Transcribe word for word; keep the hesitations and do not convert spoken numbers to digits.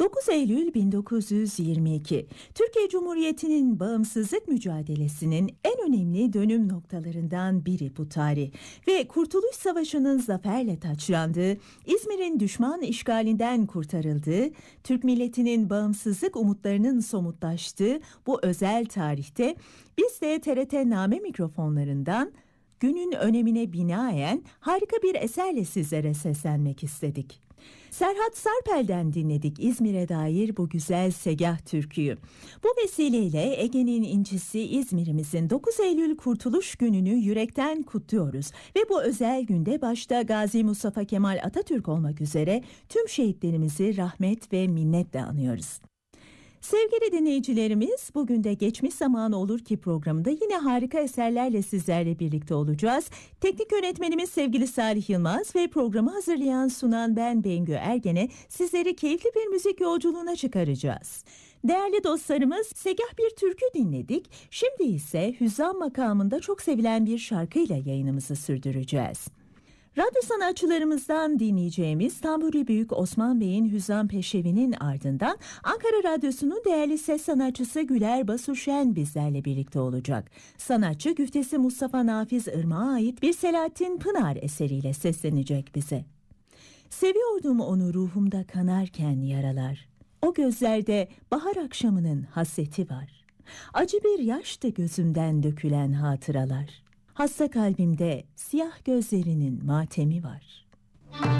dokuz Eylül bin dokuz yüz yirmi iki, Türkiye Cumhuriyeti'nin bağımsızlık mücadelesinin en önemli dönüm noktalarından biri bu tarih ve Kurtuluş Savaşı'nın zaferle taçlandığı, İzmir'in düşman işgalinden kurtarıldığı, Türk milletinin bağımsızlık umutlarının somutlaştığı bu özel tarihte biz de T R T Name mikrofonlarından günün önemine binaen harika bir eserle sizlere seslenmek istedik. Serhat Sarpel'den dinledik İzmir'e dair bu güzel segah türküyü. Bu vesileyle Ege'nin incisi İzmir'imizin dokuz Eylül Kurtuluş Günü'nü yürekten kutluyoruz ve bu özel günde başta Gazi Mustafa Kemal Atatürk olmak üzere tüm şehitlerimizi rahmet ve minnetle anıyoruz. Sevgili dinleyicilerimiz, bugün de Geçmiş Zaman Olur Ki programında yine harika eserlerle sizlerle birlikte olacağız. Teknik yönetmenimiz sevgili Salih Yılmaz ve programı hazırlayan sunan ben Bengü Ergen'e sizleri keyifli bir müzik yolculuğuna çıkaracağız. Değerli dostlarımız, segah bir türkü dinledik. Şimdi ise hüzzam makamında çok sevilen bir şarkıyla yayınımızı sürdüreceğiz. Radyo sanatçılarımızdan dinleyeceğimiz Tamburi Büyük Osman Bey'in Hüzzam Peşevi'nin ardından Ankara Radyosu'nun değerli ses sanatçısı Güler Basurşen bizlerle birlikte olacak. Sanatçı güftesi Mustafa Nafiz Irmak'a ait bir Selahattin Pınar eseriyle seslenecek bize. Seviyordum onu ruhumda kanarken yaralar. O gözlerde bahar akşamının hasreti var. Acı bir yaştı gözümden dökülen hatıralar. Hasta kalbimde siyah gözlerinin matemi var.